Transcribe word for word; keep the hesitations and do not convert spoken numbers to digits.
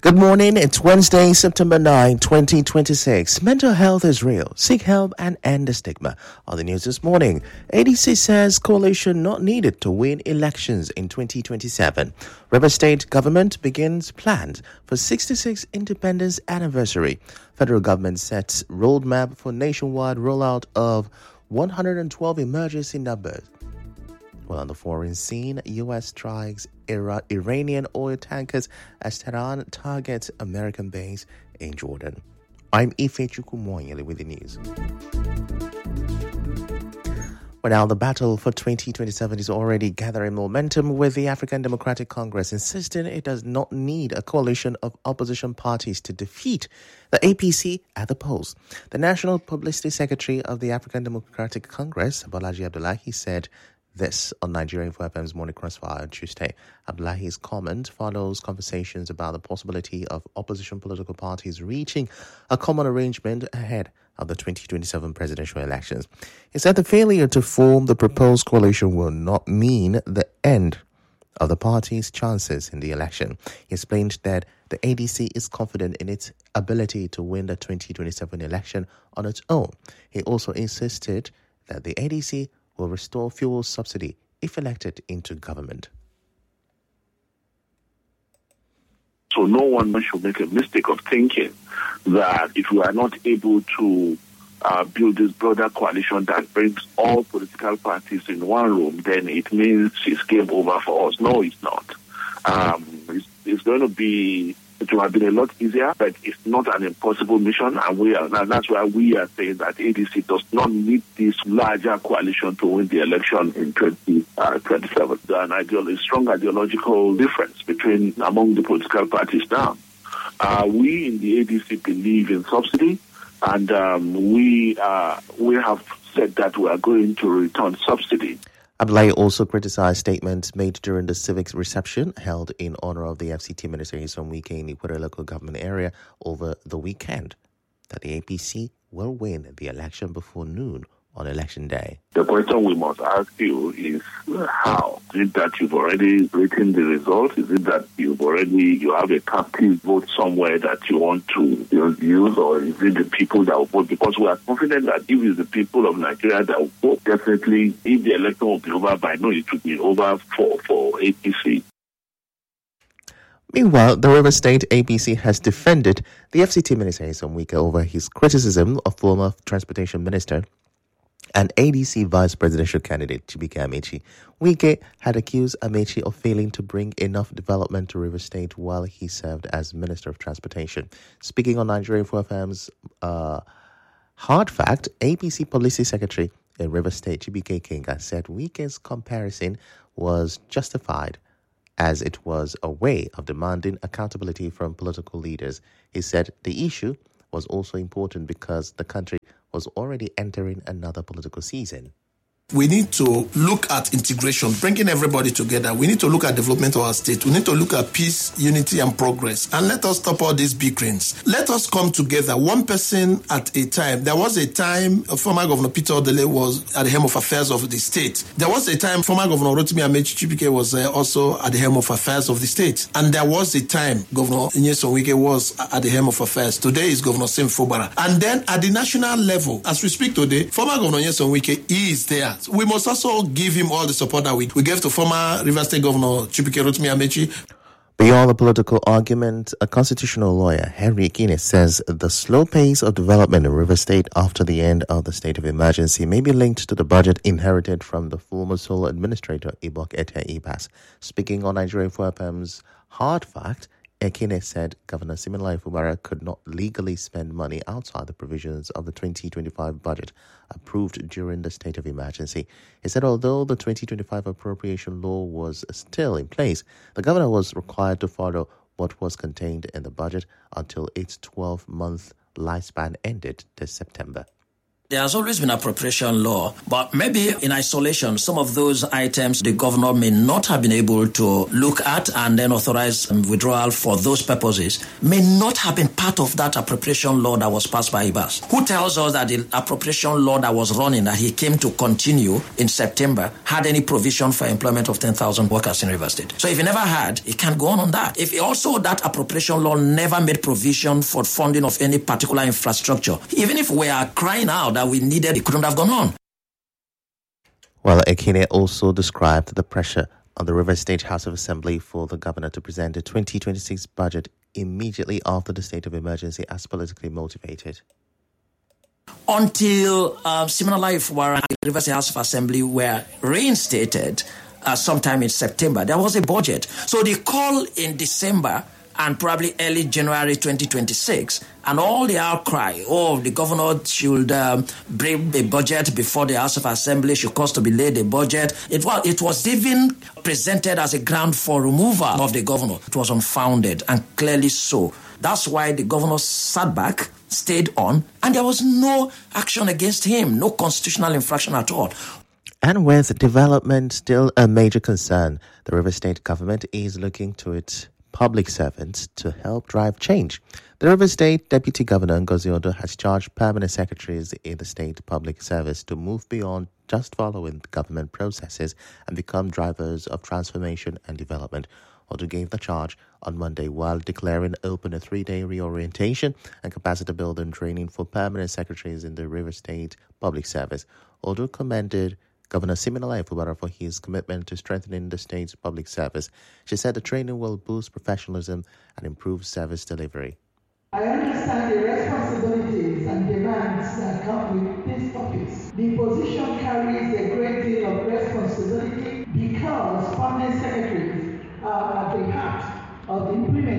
Good morning, it's Wednesday, September ninth, twenty twenty-six. Mental health is real. Seek help and end the stigma. On the news this morning, A D C says coalition not needed to win elections in twenty twenty-seven. River State government begins plans for sixty-sixth independence anniversary. Federal government sets roadmap for nationwide rollout of one hundred twelve emergency numbers. Well, on the foreign scene, U S strikes Ira- Iranian oil tankers as Tehran targets American base in Jordan. I'm Ife Chukwumoyele with the news. Well, now the battle for twenty twenty-seven is already gathering momentum, with the African Democratic Congress insisting it does not need a coalition of opposition parties to defeat the A P C at the polls. The National Publicity Secretary of the African Democratic Congress, Bolaji Abdullahi, said this on Nigerian F M's Morning Crossfire on Tuesday. Abdullahi's comment follows conversations about the possibility of opposition political parties reaching a common arrangement ahead of the twenty twenty-seven presidential elections. He said the failure to form the proposed coalition will not mean the end of the party's chances in the election. He explained that the A D C is confident in its ability to win the twenty twenty-seven election on its own. He also insisted that the A D C will restore fuel subsidy if elected into government. So no one should make a mistake of thinking that if we are not able to uh, build this broader coalition that brings all political parties in one room, then it means it's game over for us. No, it's not. Um, it's, it's going to be, it will have been a lot easier, but it's not an impossible mission, and we are, and that's why we are saying that A D C does not need this larger coalition to win the election in twenty twenty-seven. There's an ideolo- a strong ideological difference between among the political parties now. Uh, we in the A D C believe in subsidy, and um, we uh, we have said that we are going to return subsidy. Abdullahi also criticized statements made during the civic reception held in honor of the F C T Minister Nyesom Wike in the Ikwere local government area over the weekend, that the A P C will win the election before noon on election day. The question we must ask you is how? Is it that you've already written the result? Is it that you've already, you have a captive vote somewhere that you want to use, or is it the people that will vote? Because we are confident that if it's the people of Nigeria that will vote, definitely if the election will be over by now, it will be over for, for A P C. Meanwhile, the River State A P C has defended the F C T Minister Nyesom Wike over his criticism of former Transportation Minister and A D C Vice Presidential candidate Chibuike Amaechi. Wike had accused Amaechi of failing to bring enough development to River State while he served as Minister of Transportation. Speaking on Nigerian F M's uh, Hard Fact, A P C Policy Secretary in River State Chibuike Kinga said Wike's comparison was justified, as it was a way of demanding accountability from political leaders. He said the issue was also important because the country was already entering another political season. We need to look at integration, bringing everybody together. We need to look at development of our state. We need to look at peace, unity, and progress. And let us stop all these bickerings. Let us come together, one person at a time. There was a time former Governor Peter Odele was at the helm of affairs of the state. There was a time former Governor Rotimi Amaechi Chibuike was uh, also at the helm of affairs of the state. And there was a time Governor Nyesom Wike was at the helm of affairs. Today is Governor Sim Fubara. And then at the national level, as we speak today, former Governor Nyesom Wike is there. We must also give him all the support that we, we gave to former River State Governor Chibuike Rotimi Amaechi. Beyond the political argument, a constitutional lawyer, Henry Ikine, says the slow pace of development in River State after the end of the state of emergency may be linked to the budget inherited from the former sole administrator, Ibok Ete Ibas. Speaking on Nigerian F M's Hard Fact, Ekine said Governor Siminalayi Fubara could not legally spend money outside the provisions of the twenty twenty-five budget approved during the state of emergency. He said although the twenty twenty-five appropriation law was still in place, the governor was required to follow what was contained in the budget until its twelve-month lifespan ended this September. There has always been appropriation law, but maybe in isolation, some of those items the governor may not have been able to look at and then authorize withdrawal for those purposes may not have been part of that appropriation law that was passed by I B A S. Who tells us that the appropriation law that was running, that he came to continue in September, had any provision for employment of ten thousand workers in Rivers State? So if he never had, he can't go on on that. If also that appropriation law never made provision for funding of any particular infrastructure, even if we are crying out that we needed, it couldn't have gone on. Well, Ekene also described the pressure on the Rivers State House of Assembly for the governor to present a twenty twenty-six budget immediately after the state of emergency as politically motivated. Until uh, Siminalayi Fubara and the Rivers State House of Assembly were reinstated uh, sometime in September, there was a budget. So the call in December and probably early January twenty twenty-six, and all the outcry, oh, the governor should um, bring a budget before the House of Assembly, should cause to be laid a budget. It was, it was even presented as a ground for removal of the governor. It was unfounded, and clearly so. That's why the governor sat back, stayed on, and there was no action against him, no constitutional infraction at all. And with development still a major concern, the Rivers State government is looking to its public servants to help drive change. The Rivers State Deputy Governor Ngozi Odo has charged permanent secretaries in the state public service to move beyond just following government processes and become drivers of transformation and development. Odo gave the charge on Monday while declaring open a three-day reorientation and capacity building training for permanent secretaries in the Rivers State public service. Odo commended Governor Siminalayi Fubara for his commitment to strengthening the state's public service. She said the training will boost professionalism and improve service delivery. I understand the responsibilities and demands that come with these topics. The position